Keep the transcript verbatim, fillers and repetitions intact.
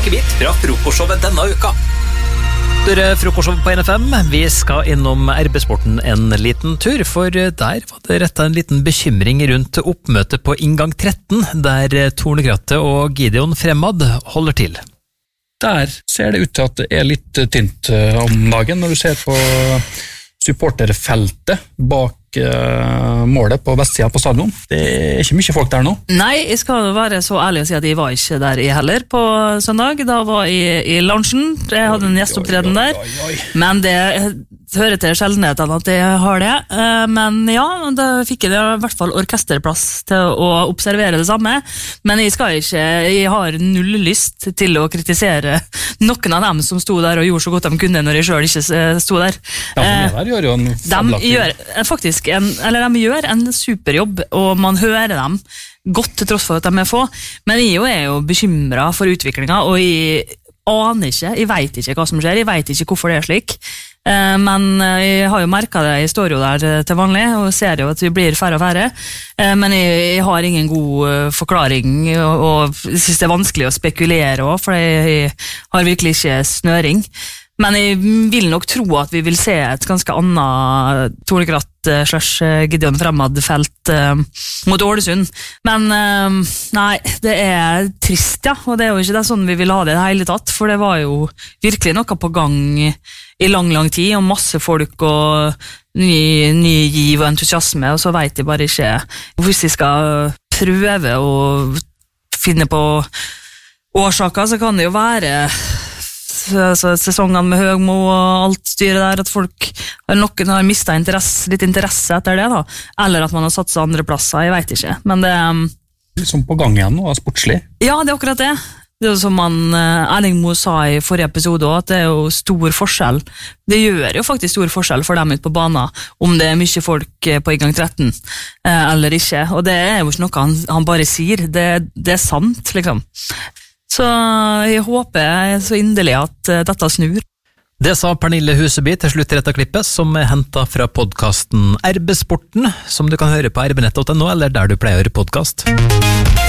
smakebit fra frokostshowet denne uka. Dere frokostshowet på N F M, vi skal innom R B-sporten en liten tur, for der var det rettet en liten bekymring rundt oppmøtet på inngang tretten, der Tornekrattet og Gideon Fremad holder til. Der ser det ut til at det er litt tynt om dagen, når du ser på supporterfeltet bak uh, målet på vestsiden på stadion. Det er ikke mye folk der nå. Nei, jeg skal være så ærlig å si at jeg var ikke der i heller på søndag. Da var jeg i lunsjen. Jeg hadde en gjesteopptreden der. Oi, oi, oi. Men det hører til sjeldenheten at jeg har det. Men ja, da fikk jeg i hvert fall orkesterplass til å observere det samme. Men jeg skal ikke, jeg har null lyst til å kritisere noen av dem som sto der og gjorde så godt de kunne når jeg selv ikke sto der. Ja, for der gjør jo en de gjør faktisk en, eller de gjør en superjobb, og man hører dem godt til tross for at de er få. Men jeg er jo bekymret for utviklingen, og jeg aner ikke, jeg vet ikke hva som skjer, jeg vet ikke hvorfor det er slik. Men jeg har jo merket det, jeg står jo der til vanlig og ser jo at vi blir færre og færre, men jeg, jeg har ingen god forklaring, og, og jeg synes det er vanskelig å spekulere også, for jeg, jeg har virkelig ikke snøring. Men jeg vil nok tro at vi vil se et ganske annet Tornekratt slash Gideon Fremad-felt uh, mot Ålesund. Men uh, nei, det er trist, ja, og det er jo ikke det sånn vi vil ha det i det hele tatt, for det var jo virkelig noe på gang i lang, lang tid, og masse folk og ny, ny giv og entusiasme, og så vet jeg bare ikke hvis jeg skal prøve å finne på årsaker, så kan det jo være altså, sesongene med Høgmo og alt styret der, at folk, noen har mistet interesse, litt interesse etter det da, eller at man har satt seg andre plasser, jeg vet ikke, men det liksom på gang igjen nå, sportslig. Ja, det er akkurat det. Det er jo som man, Erling Moe sa i forrige episode også, at det er jo stor forskjell. Det gjør jo faktisk stor forskjell for dem ut på banen, om det er mye folk på inngang tretten eller ikke, og det er jo ikke noe han, han bare sier, det, det er sant liksom. Så jeg håper så inderlig at dette snur. Det sa Pernille Huseby til slutt i dette klippet, som er hentet fra podcasten R B-sporten, som du kan høre på r b nett punktum no, eller der du pleier å høre podcast.